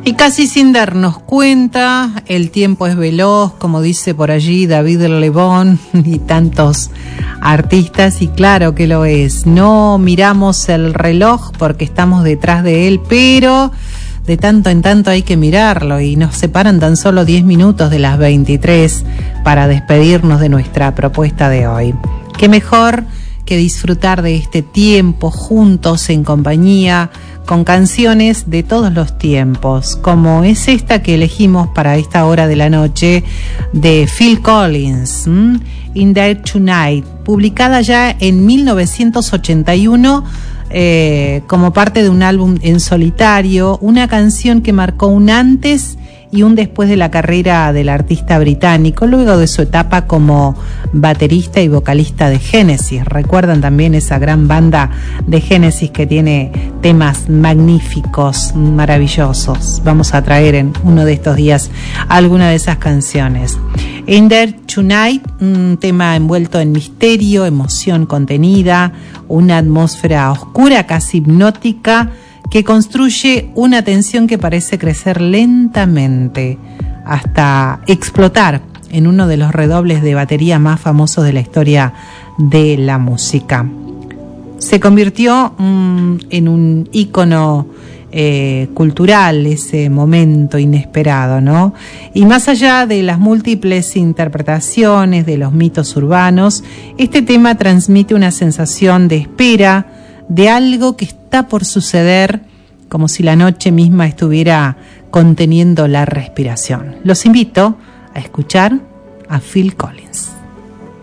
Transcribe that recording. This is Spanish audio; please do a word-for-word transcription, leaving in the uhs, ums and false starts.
Y casi sin darnos cuenta, el tiempo es veloz, como dice por allí David Lebón y tantos artistas, y claro que lo es. No miramos el reloj porque estamos detrás de él, pero de tanto en tanto hay que mirarlo, y nos separan tan solo diez minutos de las veintitrés para despedirnos de nuestra propuesta de hoy. Qué mejor que disfrutar de este tiempo juntos, en compañía, con canciones de todos los tiempos, como es esta que elegimos para esta hora de la noche, de Phil Collins, ¿m? In There Tonight, publicada ya en mil novecientos ochenta y uno eh, como parte de un álbum en solitario, una canción que marcó un antes y un después de la carrera del artista británico, luego de su etapa como baterista y vocalista de Genesis. Recuerdan también esa gran banda de Genesis que tiene temas magníficos, maravillosos. Vamos a traer en uno de estos días alguna de esas canciones. In There Tonight, un tema envuelto en misterio, emoción contenida, una atmósfera oscura, casi hipnótica, que construye una tensión que parece crecer lentamente hasta explotar en uno de los redobles de batería más famosos de la historia de la música. Se convirtió mmm, en un ícono eh, cultural ese momento inesperado, ¿no? Y más allá de las múltiples interpretaciones de los mitos urbanos, este tema transmite una sensación de espera, de algo que está por suceder, como si la noche misma estuviera conteniendo la respiración. Los invito a escuchar a Phil Collins.